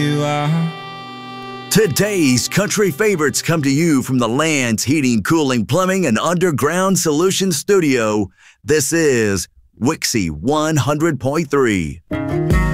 You are. Today's country favorites come to you from the Land's Heating, Cooling, Plumbing, and Underground Solutions Studio. This is Wixie 100.3.